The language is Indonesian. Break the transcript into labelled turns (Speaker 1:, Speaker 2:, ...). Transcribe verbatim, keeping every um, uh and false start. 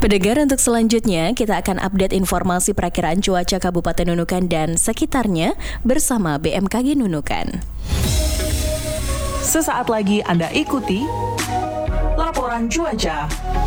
Speaker 1: Pendengar, untuk selanjutnya kita akan update informasi perakiraan cuaca Kabupaten Nunukan dan sekitarnya bersama B M K G Nunukan.
Speaker 2: Sesaat lagi Anda ikuti laporan cuaca.